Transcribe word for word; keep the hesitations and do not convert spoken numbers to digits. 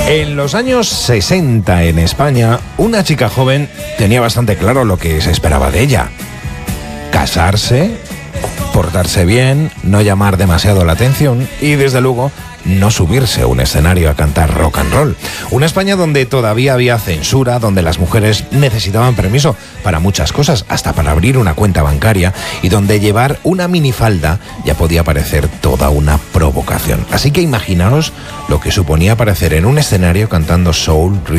En los años sesenta en España, una chica joven tenía bastante claro lo que se esperaba de ella. Casarse, portarse bien, no llamar demasiado la atención y, desde luego, no subirse a un escenario a cantar rock and roll. Una España donde todavía había censura, donde las mujeres necesitaban permiso para muchas cosas, hasta para abrir una cuenta bancaria, y donde llevar una minifalda ya podía parecer toda una provocación. Así que imaginaos lo que suponía aparecer en un escenario cantando soul,